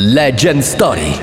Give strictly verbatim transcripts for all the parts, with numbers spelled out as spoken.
Legend Story.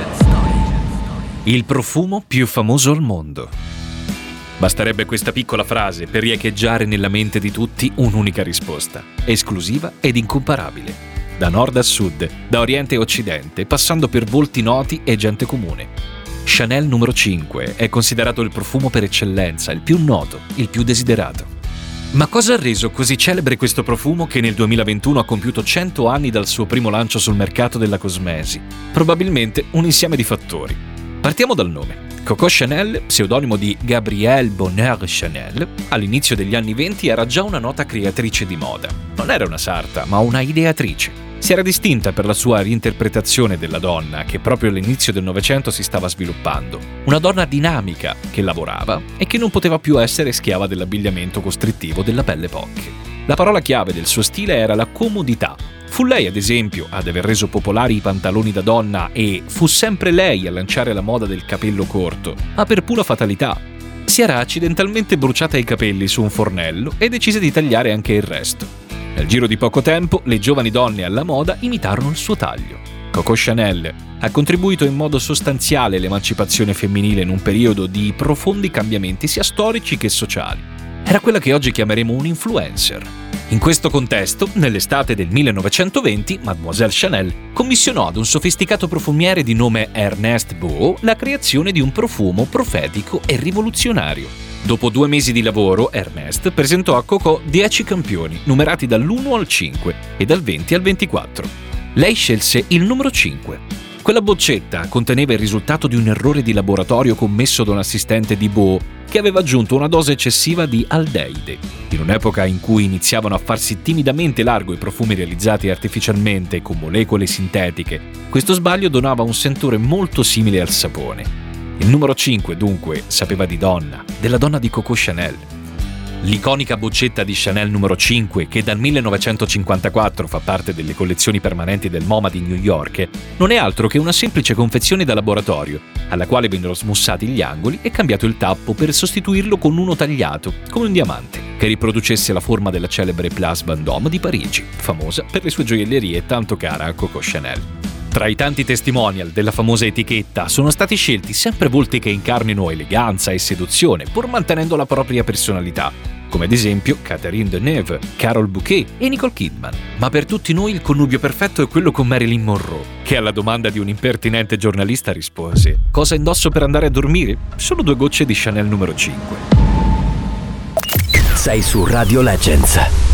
Il profumo più famoso al mondo. Basterebbe questa piccola frase per riecheggiare nella mente di tutti un'unica risposta, esclusiva ed incomparabile. Da nord a sud, da oriente a occidente, passando per volti noti e gente comune. Chanel numero cinque è considerato il profumo per eccellenza, il più noto, il più desiderato. Ma cosa ha reso così celebre questo profumo che nel duemilaventuno ha compiuto cento anni dal suo primo lancio sul mercato della cosmesi? Probabilmente un insieme di fattori. Partiamo dal nome. Coco Chanel, pseudonimo di Gabrielle Bonheur Chanel, all'inizio degli anni venti era già una nota creatrice di moda. Non era una sarta, ma una ideatrice. Si era distinta per la sua reinterpretazione della donna che proprio all'inizio del Novecento si stava sviluppando. Una donna dinamica che lavorava e che non poteva più essere schiava dell'abbigliamento costrittivo della Belle Époque. La parola chiave del suo stile era la comodità. Fu lei, ad esempio, ad aver reso popolari i pantaloni da donna e fu sempre lei a lanciare la moda del capello corto, ma per pura fatalità. Si era accidentalmente bruciata i capelli su un fornello e decise di tagliare anche il resto. Nel giro di poco tempo, le giovani donne alla moda imitarono il suo taglio. Coco Chanel ha contribuito in modo sostanziale all'emancipazione femminile in un periodo di profondi cambiamenti sia storici che sociali. Era quella che oggi chiameremo un influencer. In questo contesto, nell'estate del millenovecentoventi, Mademoiselle Chanel commissionò ad un sofisticato profumiere di nome Ernest Beau la creazione di un profumo profetico e rivoluzionario. Dopo due mesi di lavoro, Ernest presentò a Coco dieci campioni, numerati dall'uno al cinque e dal venti al ventiquattro. Lei scelse il numero cinque. Quella boccetta conteneva il risultato di un errore di laboratorio commesso da un assistente di Beau che aveva aggiunto una dose eccessiva di aldeide. In un'epoca in cui iniziavano a farsi timidamente largo i profumi realizzati artificialmente con molecole sintetiche, questo sbaglio donava un sentore molto simile al sapone. Il numero cinque, dunque, sapeva di donna, della donna di Coco Chanel. L'iconica boccetta di Chanel numero cinque, che dal millenovecentocinquantaquattro fa parte delle collezioni permanenti del MoMA di New York, non è altro che una semplice confezione da laboratorio, alla quale vennero smussati gli angoli e cambiato il tappo per sostituirlo con uno tagliato, come un diamante, che riproducesse la forma della celebre Place Vendôme di Parigi, famosa per le sue gioiellerie tanto cara a Coco Chanel. Tra i tanti testimonial della famosa etichetta sono stati scelti sempre volti che incarnino eleganza e seduzione, pur mantenendo la propria personalità, come ad esempio Catherine Deneuve, Carol Bouquet e Nicole Kidman. Ma per tutti noi il connubio perfetto è quello con Marilyn Monroe, che alla domanda di un impertinente giornalista rispose: «Cosa indosso per andare a dormire? Sono due gocce di Chanel numero cinque». Sei su Radio Legends.